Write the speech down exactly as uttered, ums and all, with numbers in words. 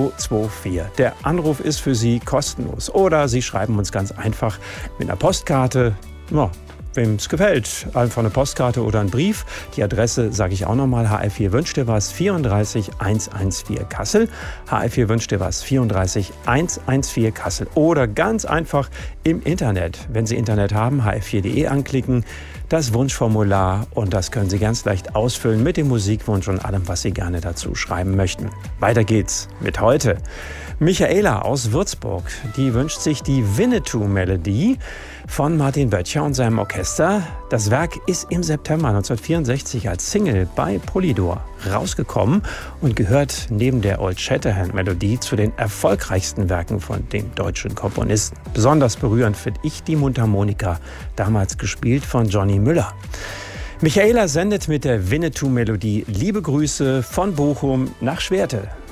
zwei zwei vier. Der Anruf ist für Sie kostenlos. Oder Sie schreiben uns ganz einfach mit einer Postkarte. Ja, wem es gefällt, einfach eine Postkarte oder einen Brief. Die Adresse sage ich auch nochmal, H R vier wünscht dir was, vierunddreißig hundertvierzehn Kassel. H R vier wünscht dir was, vierunddreißig hundertvierzehn Kassel. Oder ganz einfach im Internet. Wenn Sie Internet haben, h r vier punkt de anklicken, das Wunschformular, und das können Sie ganz leicht ausfüllen mit dem Musikwunsch und allem, was Sie gerne dazu schreiben möchten. Weiter geht's mit heute. Michaela aus Würzburg, die wünscht sich die Winnetou-Melodie von Martin Böttcher und seinem Orchester. Das Werk ist im September neunzehnhundertvierundsechzig als Single bei Polydor rausgekommen und gehört neben der Old Shatterhand-Melodie zu den erfolgreichsten Werken von dem deutschen Komponisten. Besonders berührend finde ich die Mundharmonika, damals gespielt von Johnny Müller. Michaela sendet mit der Winnetou-Melodie liebe Grüße von Bochum nach Schwerte.